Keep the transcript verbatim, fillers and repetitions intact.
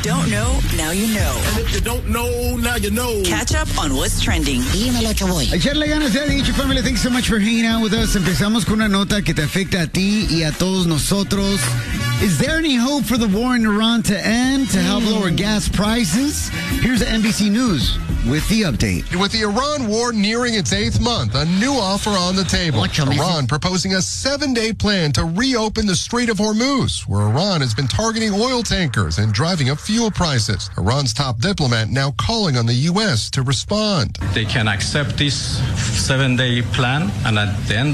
don't know, now you know. And if you don't know, now you know. Catch up on what's trending. Dímelo, Choboy. Echarle ganas, ya dicho, family. Thanks so much for hanging out with us. Empezamos con una nota que te afecta a ti y a todos nosotros. Is there any hope for the war in Iran to end, to help lower gas prices? Here's N B C News with the update. With the Iran war nearing its eighth month, a new offer on the table. Iran proposing a seven-day plan to reopen the Strait of Hormuz, where Iran has been targeting oil tankers and driving up fuel prices. Iran's top diplomat now calling on the U S to respond. They can accept this seven-day plan, and at the end